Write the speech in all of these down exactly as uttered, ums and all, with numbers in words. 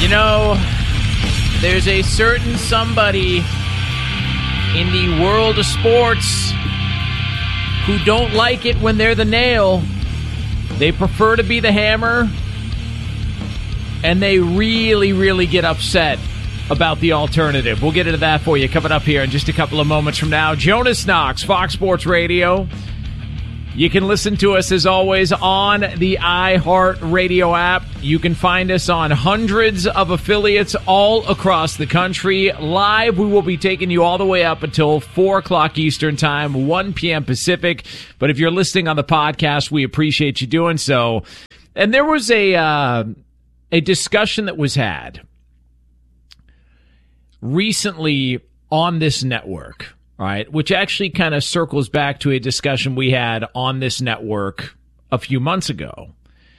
You know, there's a certain somebody in the world of sports who don't like it when they're the nail. They prefer to be the hammer, and they really, really get upset about the alternative. We'll get into that for you coming up here in just a couple of moments from now. Jonas Knox, Fox Sports Radio. You can listen to us, as always, on the iHeartRadio app. You can find us on hundreds of affiliates all across the country. Live, we will be taking you all the way up until four o'clock Eastern Time, one p.m. Pacific. But if you're listening on the podcast, we appreciate you doing so. And there was a uh, a discussion that was had recently on this network. Right, which actually kind of circles back to a discussion we had on this network a few months ago.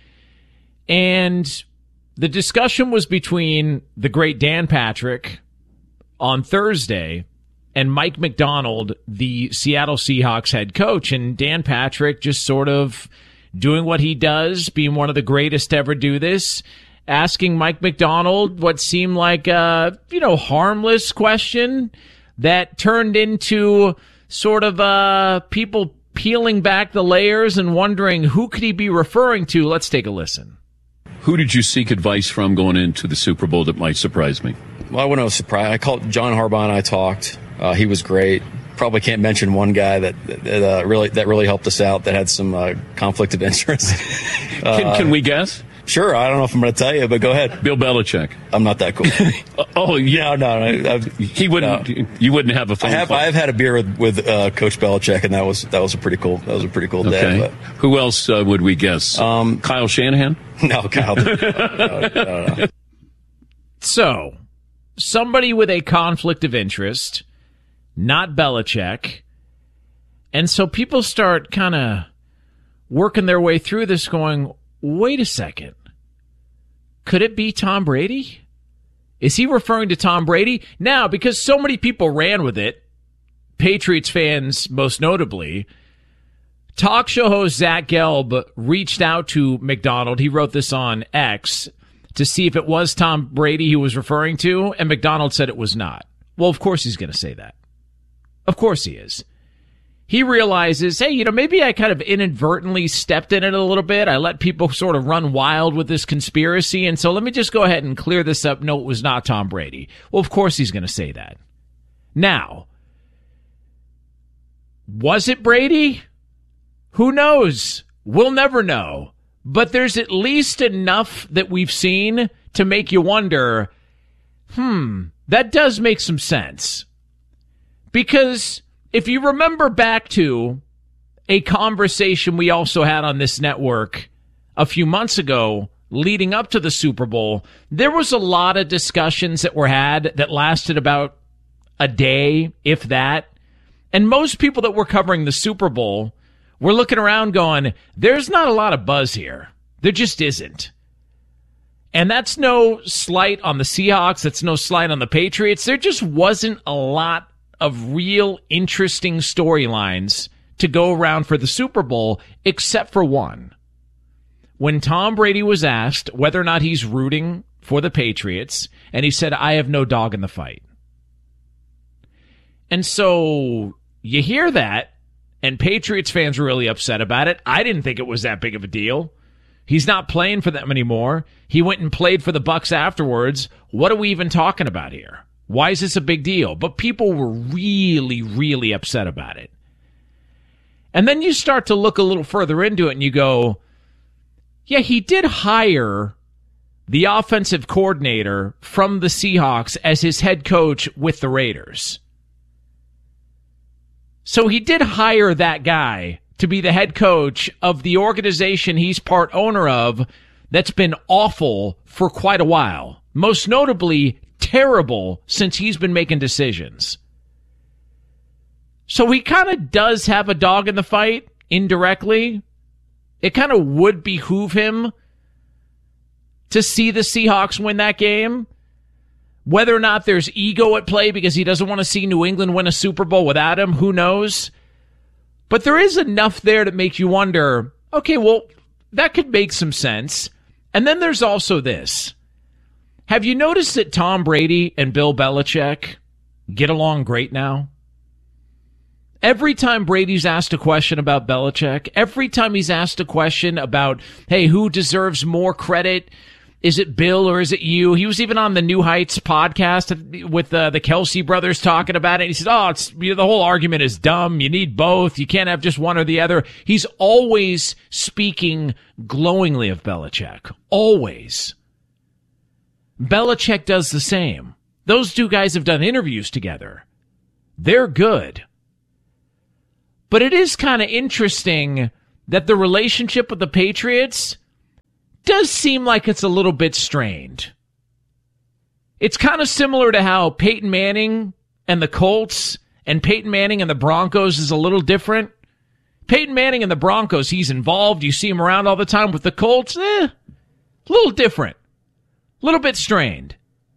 And the discussion was between the great Dan Patrick on Thursday and Mike Macdonald, the Seattle Seahawks head coach. And Dan Patrick just sort of doing what he does, being one of the greatest to ever do this, asking Mike Macdonald what seemed like a, you know, harmless question that turned into sort of uh, people peeling back the layers and wondering who could he be referring to. Let's take a listen. Who did you seek advice from going into the Super Bowl that might surprise me? Well, I wouldn't have surprised. I called John Harbaugh and I talked. Uh, he was great. Probably can't mention one guy that that uh, really that really helped us out that had some uh, conflict of interest. uh, can, can we guess? Sure. I don't know if I'm going to tell you, but go ahead. Bill Belichick. I'm not that cool. oh, yeah. No, no. no I've, he wouldn't. No. You wouldn't have a phone I have. call. I've had a beer with, with uh, Coach Belichick, and that was that was a pretty cool. That was a pretty cool okay. day. But. Who else uh, would we guess? Um, Kyle Shanahan. No, Kyle. no, no, no. So, somebody with a conflict of interest, not Belichick, and so people start kind of working their way through this, going, wait a second. Could it be Tom Brady? Is he referring to Tom Brady? Now, because so many people ran with it, Patriots fans most notably, talk show host Zach Gelb reached out to Macdonald. He wrote this on X to see if it was Tom Brady he was referring to, and Macdonald said it was not. Well, of course he's going to say that. Of course he is. He realizes, hey, you know, maybe I kind of inadvertently stepped in it a little bit. I let people sort of run wild with this conspiracy, and so let me just go ahead and clear this up. No, it was not Tom Brady. Well, of course he's going to say that. Now, was it Brady? Who knows? We'll never know. But there's at least enough that we've seen to make you wonder, hmm, that does make some sense. Because if you remember back to a conversation we also had on this network a few months ago leading up to the Super Bowl, there was a lot of discussions that were had that lasted about a day, if that. And most people that were covering the Super Bowl were looking around going, there's not a lot of buzz here. There just isn't. And that's no slight on the Seahawks. That's no slight on the Patriots. There just wasn't a lot of real interesting storylines to go around for the Super Bowl, except for one. When Tom Brady was asked whether or not he's rooting for the Patriots, and he said, I have no dog in the fight. And so you hear that, and Patriots fans are really upset about it. I didn't think it was that big of a deal. He's not playing for them anymore. He went and played for the Bucs afterwards. What are we even talking about here? Why is this a big deal? But people were really, really upset about it. And then you start to look a little further into it and you go, yeah, he did hire the offensive coordinator from the Seahawks as his head coach with the Raiders. So he did hire that guy to be the head coach of the organization he's part owner of that's been awful for quite a while. Most notably, terrible since he's been making decisions. So he kind of does have a dog in the fight, indirectly. It kind of would behoove him to see the Seahawks win that game. Whether or not there's ego at play because he doesn't want to see New England win a Super Bowl without him, who knows? But there is enough there to make you wonder, okay, well, that could make some sense. And then there's also this. Have Have you noticed that Tom Brady and Bill Belichick get along great now? Every time Brady's asked a question about Belichick, every time he's asked a question about, hey, who deserves more credit? Is it Bill or is it you? He was even on the New Heights podcast with uh, the Kelsey brothers talking about it. He said, oh, it's, you know, the whole argument is dumb. You need both. You can't have just one or the other. He's always speaking glowingly of Belichick. Always. Belichick does the same. Those two guys have done interviews together. They're good. But it is kind of interesting that the relationship with the Patriots does seem like it's a little bit strained. It's kind of similar to how Peyton Manning and the Colts and Peyton Manning and the Broncos is a little different. Peyton Manning and the Broncos, he's involved. You see him around all the time. With the Colts, eh, a little different. A little bit strained.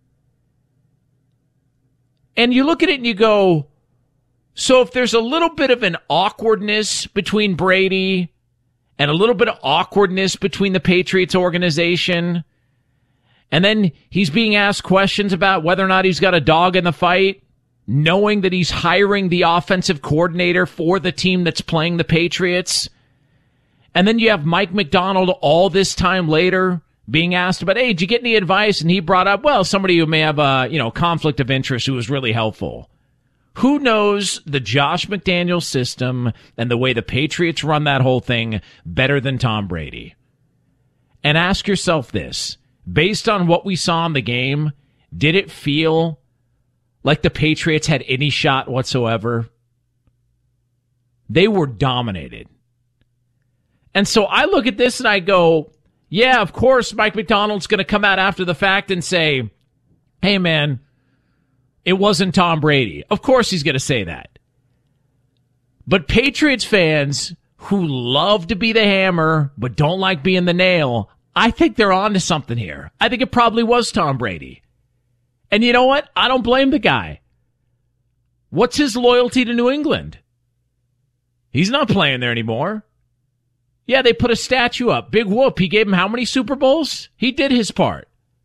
And you look at it and you go, so if there's a little bit of an awkwardness between Brady and a little bit of awkwardness between the Patriots organization, and then he's being asked questions about whether or not he's got a dog in the fight, knowing that he's hiring the offensive coordinator for the team that's playing the Patriots, and then you have Mike Macdonald all this time later being asked about, hey, did you get any advice? And he brought up, well, somebody who may have a, you know, conflict of interest who was really helpful. Who knows the Josh McDaniels system and the way the Patriots run that whole thing better than Tom Brady? And ask yourself this. Based on what we saw in the game, did it feel like the Patriots had any shot whatsoever? They were dominated. And so I look at this and I go, yeah, of course Mike Macdonald's going to come out after the fact and say, hey, man, it wasn't Tom Brady. Of course he's going to say that. But Patriots fans who love to be the hammer but don't like being the nail, I think they're on to something here. I think it probably was Tom Brady. And you know what? I don't blame the guy. What's his loyalty to New England? He's not playing there anymore. Yeah, they put a statue up. Big whoop. He gave him how many Super Bowls? He did his part.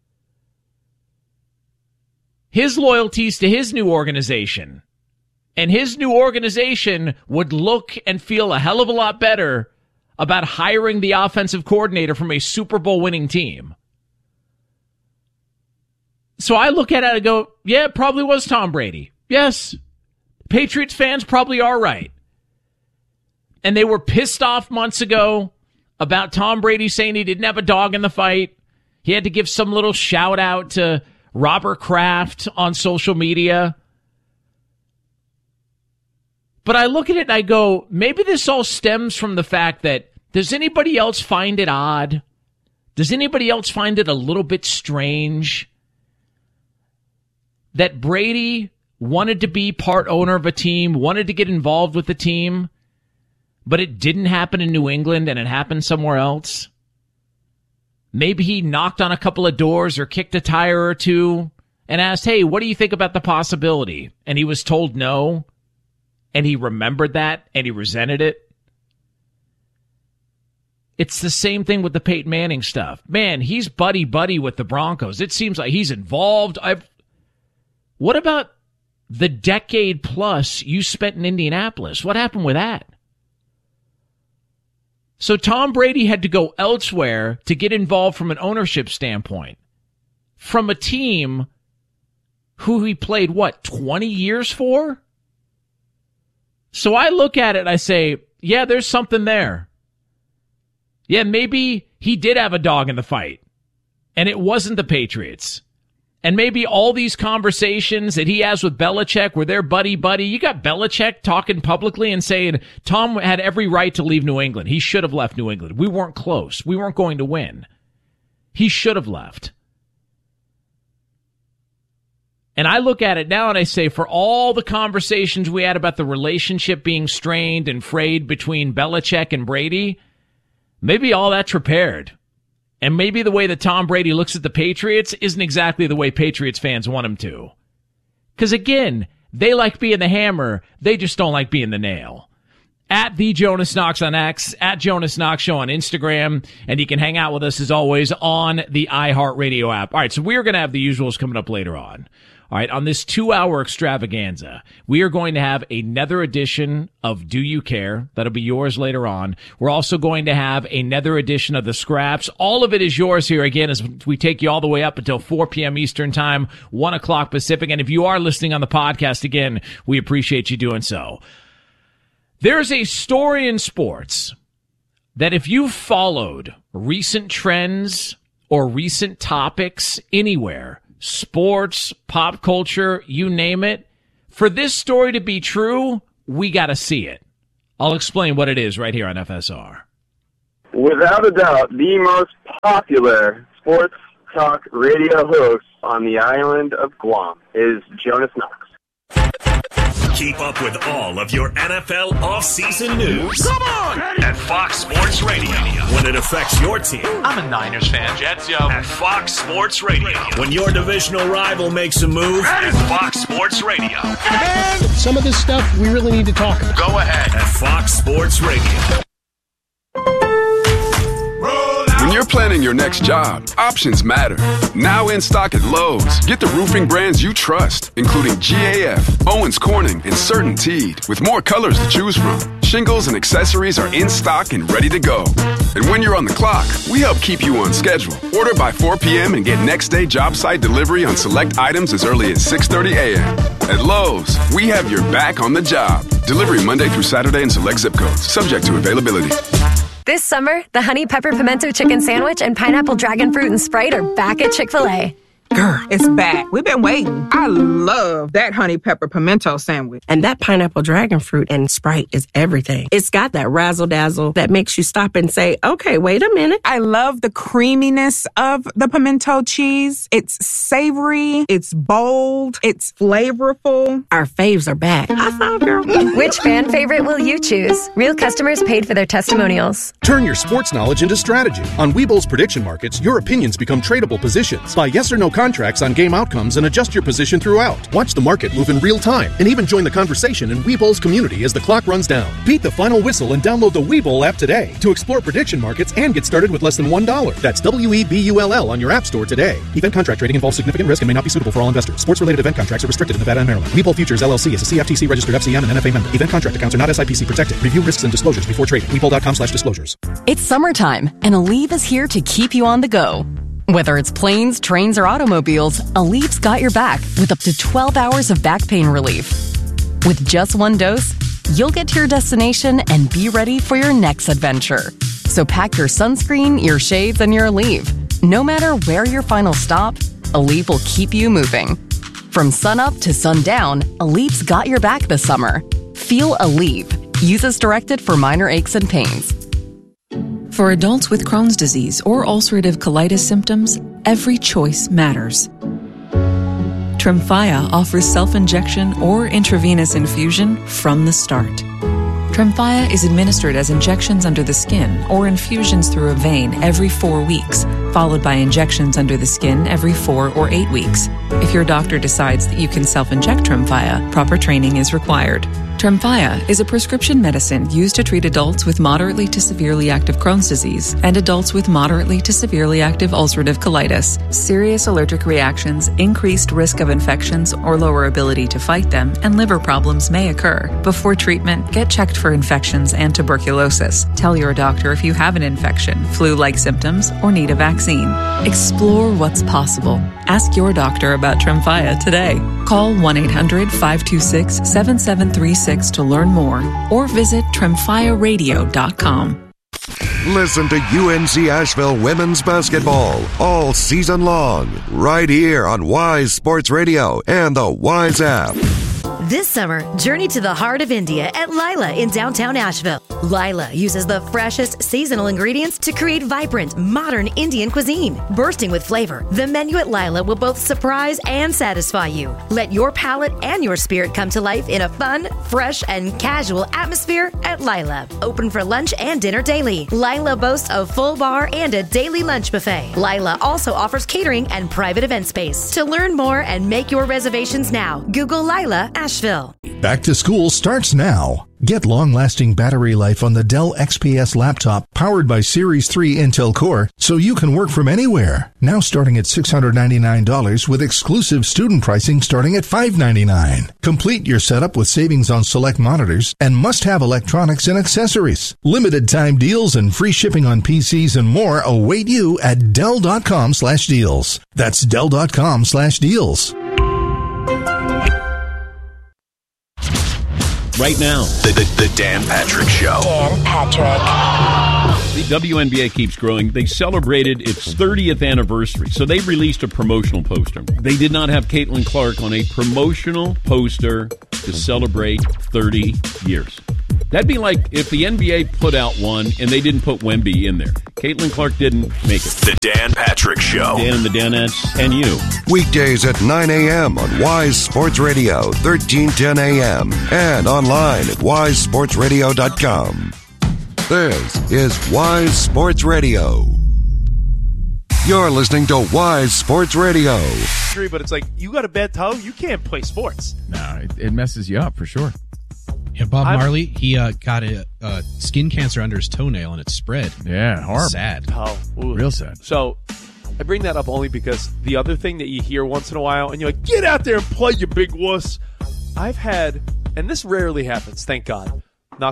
His loyalties to his new organization. And his new organization would look and feel a hell of a lot better about hiring the offensive coordinator from a Super Bowl winning team. So I look at it and go, yeah, it probably was Tom Brady. Yes, Patriots fans probably are right. And they were pissed off months ago about Tom Brady saying he didn't have a dog in the fight. He had to give some little shout out to Robert Kraft on social media. But I look at it and I go, maybe this all stems from the fact that, does anybody else find it odd? Does anybody else find it a little bit strange that Brady wanted to be part owner of a team, wanted to get involved with the team, but it didn't happen in New England and it happened somewhere else? Maybe he knocked on a couple of doors or kicked a tire or two and asked, hey, what do you think about the possibility? And he was told no, and he remembered that, and he resented it. It's the same thing with the Peyton Manning stuff. Man, he's buddy-buddy with the Broncos. It seems like he's involved. I've. What about the decade plus you spent in Indianapolis? What happened with that? So Tom Brady had to go elsewhere to get involved from an ownership standpoint. From a team who he played, what, twenty years for? So I look at it and I say, yeah, there's something there. Yeah, maybe he did have a dog in the fight, and it wasn't the Patriots. And maybe all these conversations that he has with Belichick where they're buddy-buddy, you got Belichick talking publicly and saying Tom had every right to leave New England. He should have left New England. We weren't close. We weren't going to win. He should have left. And I look at it now and I say, for all the conversations we had about the relationship being strained and frayed between Belichick and Brady, maybe all that's repaired. And maybe the way that Tom Brady looks at the Patriots isn't exactly the way Patriots fans want him to. Because again, they like being the hammer, they just don't like being the nail. at The Jonas Knox on X, at Jonas Knox Show on Instagram, and you can hang out with us, as always, on the iHeartRadio app. All right, so we're going to have the usuals coming up later on. All right, on this two-hour extravaganza, we are going to have another edition of Do You Care? That'll be yours later on. We're also going to have another edition of The Scraps. All of it is yours here again as we take you all the way up until four p.m. Eastern Time, one o'clock Pacific. And if you are listening on the podcast, again, we appreciate you doing so. There's a story in sports that if you followed recent trends or recent topics anywhere, sports, pop culture, you name it, for this story to be true, we got to see it. I'll explain what it is right here on F S R. Without a doubt, the most popular sports talk radio host on the island of Guam is Jonas Knox. Keep up with all of your N F L offseason news. Come on! At Fox Sports Radio. When it affects your team. I'm a Niners fan. Jets, yo. At Fox Sports Radio. When your divisional rival makes a move. At Fox Sports Radio. And some of this stuff we really need to talk about. Go ahead. At Fox Sports Radio. When you're planning your next job, options matter. Now in stock at Lowe's. Get the roofing brands you trust, including G A F, Owens Corning, and CertainTeed, with more colors to choose from. Shingles and accessories are in stock and ready to go. And when you're on the clock, we help keep you on schedule. Order by four p.m. and get next day job site delivery on select items as early as six thirty a.m. At Lowe's, we have your back on the job. Delivery Monday through Saturday in select zip codes, subject to availability. This summer, the Honey Pepper Pimento Chicken Sandwich and Pineapple Dragon Fruit and Sprite are back at Chick-fil-A. Girl, it's back. We've been waiting. I love that honey pepper pimento sandwich. And that pineapple dragon fruit and Sprite is everything. It's got that razzle dazzle that makes you stop and say, okay, wait a minute. I love the creaminess of the pimento cheese. It's savory. It's bold. It's flavorful. Our faves are back. High five, girl. Which fan favorite will you choose? Real customers paid for their testimonials. Turn your sports knowledge into strategy. On Webull's prediction markets, your opinions become tradable positions. Buy yes or no contracts on game outcomes and adjust your position throughout. Watch the market move in real time and even join the conversation in Webull's community as the clock runs down. Beat the final whistle and download the Webull app today to explore prediction markets and get started with less than one dollar. That's W E B U L L on your app store today. Event contract trading involves significant risk and may not be suitable for all investors. Sports-related event contracts are restricted in Nevada and Maryland. Webull Futures L L C is a C F T C registered F C M and N F A member. Event contract accounts are not S I P C protected. Review risks and disclosures before trading. Webull.com slash disclosures. It's summertime and Aleve is here to keep you on the go. Whether it's planes, trains, or automobiles, Aleve's got your back with up to twelve hours of back pain relief. With just one dose, you'll get to your destination and be ready for your next adventure. So pack your sunscreen, your shades, and your Aleve. No matter where your final stop, Aleve will keep you moving. From sunup to sundown, Aleve's got your back this summer. Feel Aleve. Use as directed for minor aches and pains. For adults with Crohn's disease or ulcerative colitis symptoms, every choice matters. Tremfya offers self-injection or intravenous infusion from the start. Tremfya is administered as injections under the skin or infusions through a vein every four weeks, followed by injections under the skin every four or eight weeks. If your doctor decides that you can self-inject Tremfya, proper training is required. Tremfya is a prescription medicine used to treat adults with moderately to severely active Crohn's disease and adults with moderately to severely active ulcerative colitis. Serious allergic reactions, increased risk of infections or lower ability to fight them, and liver problems may occur. Before treatment, get checked for infections and tuberculosis. Tell your doctor if you have an infection, flu-like symptoms, or need a vaccine. Explore what's possible. Ask your doctor about Tremfya today. Call one eight hundred five two six seven seven three six to learn more or visit tremfya radio dot com. Listen to U N C Asheville women's basketball all season long right here on Wise Sports Radio and the Wise app. This summer, journey to the heart of India at Lila in downtown Asheville. Lila uses the freshest seasonal ingredients to create vibrant, modern Indian cuisine. Bursting with flavor, the menu at Lila will both surprise and satisfy you. Let your palate and your spirit come to life in a fun, fresh, and casual atmosphere at Lila. Open for lunch and dinner daily. Lila boasts a full bar and a daily lunch buffet. Lila also offers catering and private event space. To learn more and make your reservations now, Google Lila Asheville. Back to school starts now. Get long-lasting battery life on the Dell X P S laptop powered by Series three Intel Core so you can work from anywhere. Now starting at six hundred ninety-nine dollars with exclusive student pricing starting at five hundred ninety-nine dollars. Complete your setup with savings on select monitors and must-have electronics and accessories. Limited time deals and free shipping on P Cs and more await you at Dell.com slash deals. That's Dell.com slash deals. Right now, The, the, the Dan Patrick Show. Dan Patrick. the W N B A keeps growing. They celebrated its thirtieth anniversary, so they released a promotional poster. They did not have Caitlin Clark on a promotional poster to celebrate thirty years. That'd be like if the N B A put out one and they didn't put Wemby in there. Caitlin Clark didn't make it. The Dan Patrick Show. Dan and the Danettes and you. Weekdays at nine a.m. on Wise Sports Radio, thirteen ten a.m. and online at wise sports radio dot com. This is Wise Sports Radio. You're listening to Wise Sports Radio. But it's like, you got a bad toe, you can't play sports. No, it, it messes you up for sure. Yeah, Bob I'm, Marley, he uh, got a uh, skin cancer under his toenail and it spread. Yeah, horrible. Sad. Oh, ooh. Real sad. So I bring that up only because the other thing that you hear once in a while, and you're like, get out there and play, you big wuss. I've had, and this rarely happens, thank God,